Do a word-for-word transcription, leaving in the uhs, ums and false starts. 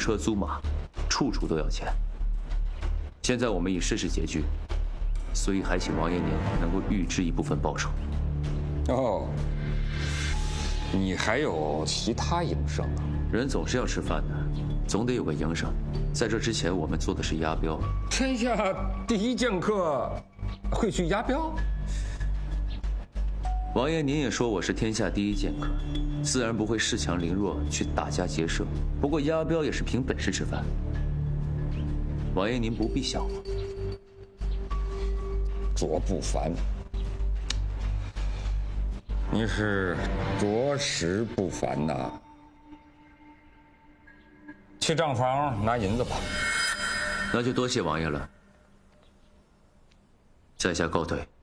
车租马，处处都要钱。现在我们已事事拮据，所以还请王延年能够预支一部分报酬。 哦，你还有其他营生啊？ 人总是要吃饭的，总得有个营生。在这之前，我们做的是押镖。 天下第一剑客会去押镖？ 王爷您也说我是天下第一剑客，自然不会恃强凌弱去打家劫舍。不过押镖也是凭本事吃饭。王爷您不必笑话。 卓不凡，你是着实不凡呐。去账房拿银子吧。 那就多谢王爷了。在下告退。